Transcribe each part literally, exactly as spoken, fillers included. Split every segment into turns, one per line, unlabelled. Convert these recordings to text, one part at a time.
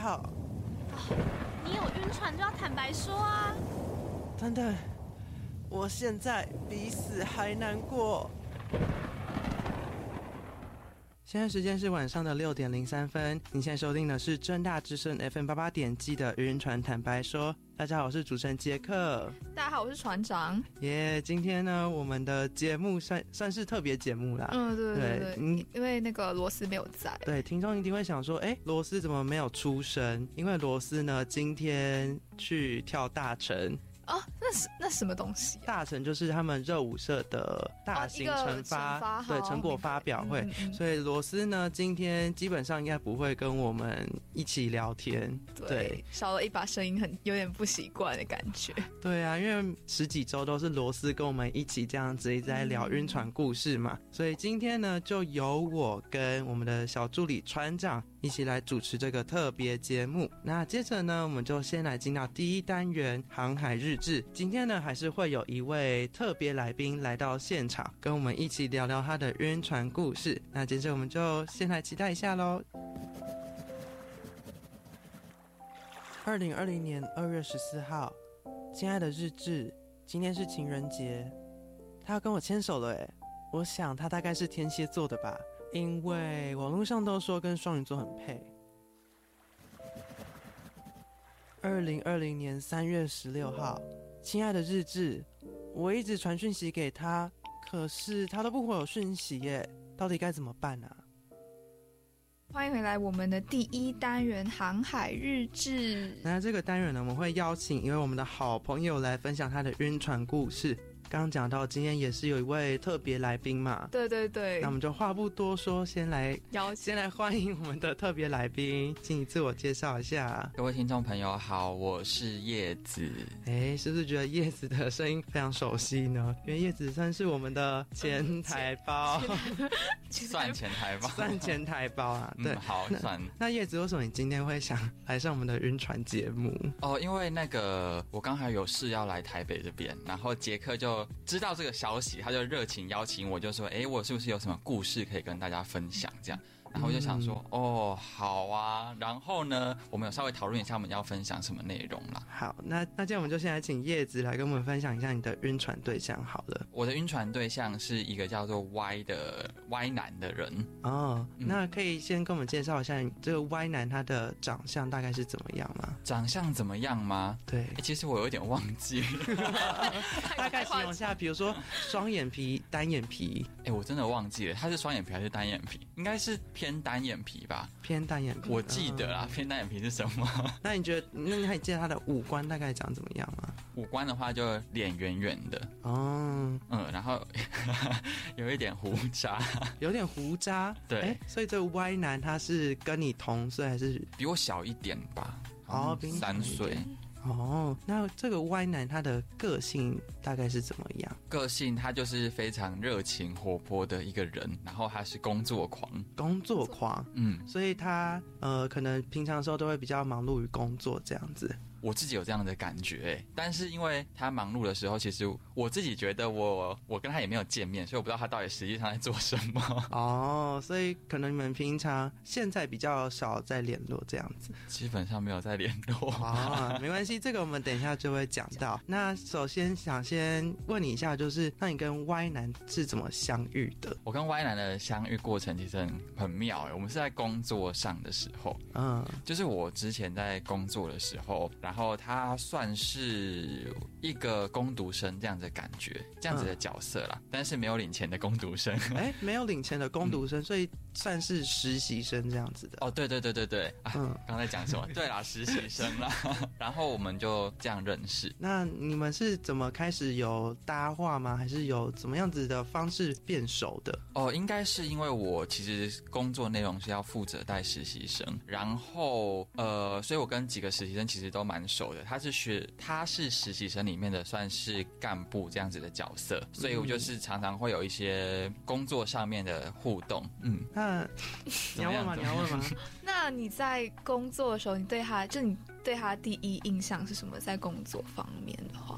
号。
哦，你有晕船就要坦白说啊。
等等，我现在比死还难过。现在时间是晚上的六点零三分，你现在收听的是政大之声 F M 八八点七的晕船坦白说。大家好，我是主持人杰克。
大家好，我是船长。
耶、yeah, 今天呢，我们的节目算算是特别节目啦。
嗯，对对 对, 对嗯，因为那个罗斯没有在。
对，听众一定会想说，哎，罗斯怎么没有出声？因为罗斯呢，今天去跳大成。
哦，那是那什么东西、啊？
大成就是他们热舞社的大型惩罚、
哦、
对成果发表会，嗯嗯、所以罗斯呢今天基本上应该不会跟我们一起聊天，
对，
对
少了一把声音很有点不习惯的感觉。
对啊，因为十几周都是罗斯跟我们一起这样子一直在聊晕船故事嘛，嗯、所以今天呢就由我跟我们的小助理船长一起来主持这个特别节目。那接着呢，我们就先来进到第一单元航海日志。今天呢，还是会有一位特别来宾来到现场，跟我们一起聊聊他的晕船故事。那接着我们就先来期待一下咯。二零二零年二月十四号，亲爱的日志，今天是情人节，他要跟我牵手了耶。我想他大概是天蝎座的吧，因为网络上都说跟双鱼座很配。二零二零年三月十六号，亲爱的日志，我一直传讯息给他，可是他都不回我讯息耶，到底该怎么办啊？
欢迎回来我们的第一单元航海日志。
那这个单元呢，我们会邀请一位我们的好朋友来分享他的晕船故事。刚刚讲到今天也是有一位特别来宾嘛，
对对对，
那我们就话不多说，先来先来欢迎我们的特别来宾，请你自我介绍一下。
各位听众朋友好，我是叶子。
哎，是不是觉得叶子的声音非常熟悉呢？因为叶子算是我们的前台胞，
算前台胞，
算前台胞啊。对，
嗯、好算。
那叶子，为什么你今天会想来上我们的晕船节目？
哦，因为那个我刚好有事要来台北这边，然后杰克就知道这个消息，他就热情邀请我，就说：“哎，我是不是有什么故事可以跟大家分享？”这样，然后我就想说：“嗯、哦，好啊。”然后呢，我们有稍微讨论一下我们要分享什么内容啦。
好，那那这样我们就先来请叶子来跟我们分享一下你的晕船对象好了。
我的晕船对象是一个叫做 Y 的 Y 男的人。
哦，嗯、那可以先跟我们介绍一下你这个 Y 男他的长相大概是怎么样吗？
长相怎么样吗？
对，
其实我有点忘记。
大概形容一下，比如说双眼皮、单眼皮。
哎，我真的忘记了，他是双眼皮还是单眼皮？应该是偏单眼皮吧？
偏单眼皮，
我记得啦。嗯、偏单眼皮是什么？
那你觉得，那你还记得他的五官大概长怎么样吗？
五官的话，就脸圆圆的。
哦，
嗯，然后有一点胡渣，
有点胡渣。
对，
所以这个 Y 男他是跟你同岁还是
比我小一点吧？
哦，比你
三岁。
哦，那这个 Y 男他的个性大概是怎么样？
个性他就是非常热情活泼的一个人，然后他是工作狂，
工作狂，嗯，所以他呃可能平常的时候都会比较忙碌于工作这样子。
我自己有这样的感觉，但是因为他忙碌的时候，其实我自己觉得我我跟他也没有见面，所以我不知道他到底实际上在做什么。
哦，所以可能你们平常现在比较少在联络这样子，
基本上没有在联络。
啊，没关系，这个我们等一下就会讲到。那首先想先问你一下，就是那你跟 Y 男是怎么相遇的？
我跟 Y 男的相遇过程其实很很妙诶，我们是在工作上的时候，嗯，就是我之前在工作的时候，然后他算是一个工读生这样子的感觉，这样子的角色啦，嗯、但是没有领钱的工读生。
哎，没有领钱的工读生，嗯、所以算是实习生这样子的。
哦，对对对对对，啊、嗯，刚才讲什么？对啦，实习生啦。然后我们就这样认识。
那你们是怎么开始有搭话吗？还是有怎么样子的方式变熟的？
哦，应该是因为我其实工作内容是要负责带实习生，然后呃，所以我跟几个实习生其实都蛮熟的。他是学，他是实习生里面的算是干部这样子的角色，所以我就是常常会有一些工作上面的互动。嗯，
那你要问吗？你要问吗？
那你在工作的时候，你对他，就你对他第一印象是什么？在工作方面的话，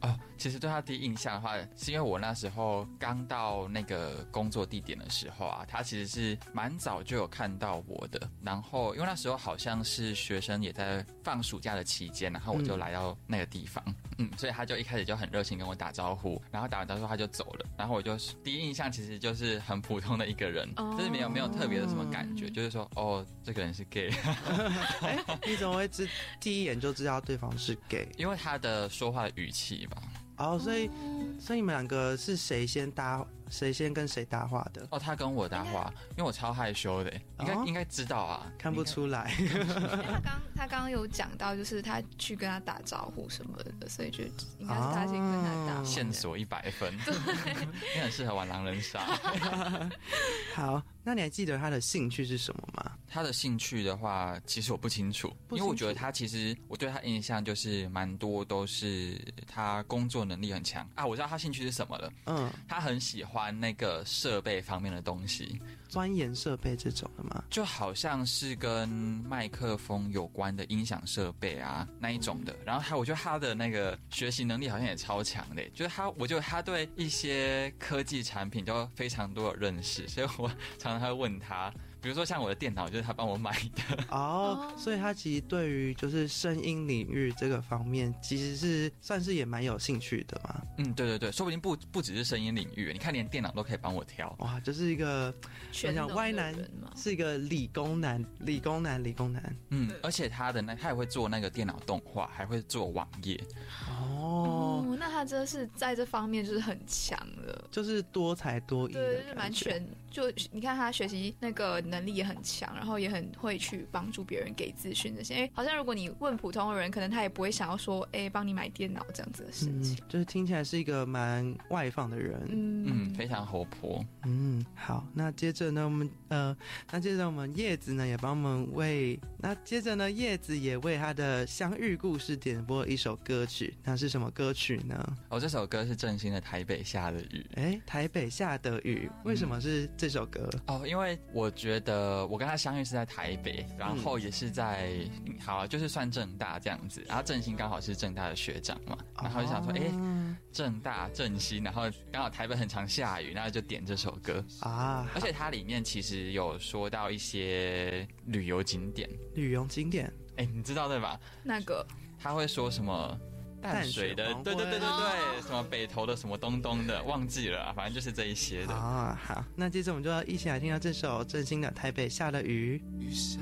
哦，其实对他第一印象的话，是因为我那时候刚到那个工作地点的时候啊，他其实是蛮早就有看到我的。然后因为那时候好像是学生也在放暑假的期间，然后我就来到那个地方，嗯，所以他就一开始就很热情跟我打招呼，然后打完招呼他就走了。然后我就第一印象其实就是很普通的一个人，哦、就是没有没有特别的什么感觉，就是说哦，这个人是 gay。
哎，你怎么会知第一眼就知道对方是 gay？
因为他的说话的语气吧。
哦，所以所以你们两个是谁先搭，谁先跟谁搭话的？
哦，他跟我搭话，因为我超害羞的，应该、哦、应该知道啊，
看不出来。
他刚他刚刚有讲到，就是他去跟他打招呼什么的，所以就应该是他先跟他打。
线索一百分，你很适合玩狼人杀。
好，那你还记得他的兴趣是什么吗？
他的兴趣的话，其实我不清楚，
不清楚
因为我觉得他其实我对他印象就是蛮多都是他工作能力很强啊。我知道他兴趣是什么了，嗯，他很喜欢那个设备方面的东西，
钻研设备这种的吗？
就好像是跟麦克风有关的音响设备啊那一种的。然后他，我觉得他的那个学习能力好像也超强的，就是他，我觉得他对一些科技产品都非常多的认识，所以我常常会问他。比如说像我的电脑就是他帮我买的
哦，所以他其实对于就是声音领域这个方面其实是算是也蛮有兴趣的嘛。
嗯，对对对，说不定不不只是声音领域，你看连电脑都可以帮我调。
哇，就是一个
全能
歪男，是一个理工男，理工男，理工男。
嗯，而且他的那他也会做那个电脑动画，还会做网页。
哦，
哦，那他真的是在这方面就是很强的，
就是多才多艺的，
对，就是蛮全。就你看他学习那个能力也很强，然后也很会去帮助别人给资讯这些。因为好像如果你问普通的人，可能他也不会想要说，哎，帮你买电脑这样子的事情。
嗯，就是听起来是一个蛮外放的人，
嗯
嗯，非常活泼。
嗯，好，那接着呢，我们呃，那接着我们叶子呢也帮我们为，那接着呢，叶子也为他的相遇故事点播一首歌曲，那是什么歌曲呢？
哦，这首歌是郑兴的《台北下的雨》。
哎，台北下的雨，为什么是这首歌？
嗯、哦，因为我觉得我跟他相遇是在台北，然后也是在、嗯、好就是算政大这样子，然后郑兴刚好是政大的学长嘛，然后就想说，哎、哦，政大郑兴，然后刚好台北很常下雨，然后就点这首歌啊。而且它里面其实有说到一些旅游景点，
旅游景点，
哎，你知道对吧？
那个
他会说什么？淡水的，对对对对对，哦、什么北投的什么东东的，忘记了、啊，反正就是这一些的
啊。好，那接着我们就要一起来听到这首郑兴的《台北下的雨》。雨下